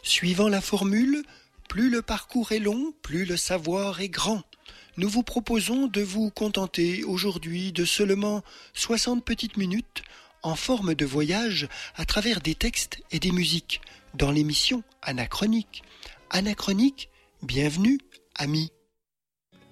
Suivant la formule, plus le parcours est long, plus le savoir est grand. Nous vous proposons de vous contenter aujourd'hui de seulement 60 petites minutes en forme de voyage à travers des textes et des musiques dans l'émission Anachronique. Anachronique, bienvenue, amis.